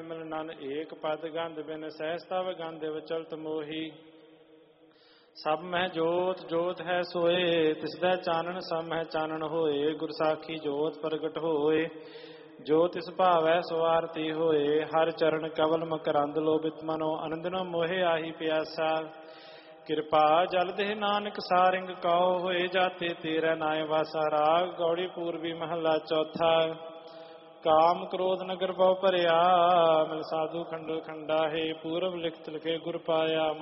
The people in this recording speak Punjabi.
ਮਿਲ ਨਨ ਏਕ ਪਦ ਗੰਧ ਬਿਨ ਸਹਿਸ ਤਵ ਗੰਧ ਵਿਚਲਤ ਮੋਹੀ। ਸਭ ਮਹਿ ਜੋਤ ਜੋਤ ਹੈ ਸੋਏ ਤਿਸਦਾ ਚਾਨਣ ਸਭ ਮਹਿ ਚਾਨਣ ਹੋਏ। ਗੁਰ ਸਾਖੀ ਜੋਤ ਪ੍ਰਗਟ ਹੋਏ ਜੋ ਤਿਸ ਭਾਵੈ ਸੋ ਆਰਤੀ ਹੋਏ। ਹਰ ਚਰਨ ਕਵਲ ਮਕਰੰਦ ਲੋਭਿਤ ਮਨੋ ਅਨੰਦ ਨ ਮੋਹਿ ਆਹੀ ਪਿਆਸਾ। ਕਿਰਪਾ ਜਲ ਦੇਹ ਨਾਨਕ ਸਾਰਿੰਗ ਕਉ ਹੋਏ ਜਾਤੇ ਤੇਰਾ ਨਾਇ ਵਾਸਾ। ਰਾਗ ਗੌੜੀ ਪੂਰਬੀ ਮਹੱਲਾ ਚੌਥਾ। ਕਾਮ ਕ੍ਰੋਧ ਨਗਰ ਬਹੁ ਭਰਿਆ ਮਿਲ ਸਾਧੂ ਖੰਡੋ ਖੰਡਾ ਹੈ। ਪੂਰਬ ਲਿਖਤ ਲਿਖੇ ਗੁਰ ਪਾਇਆ।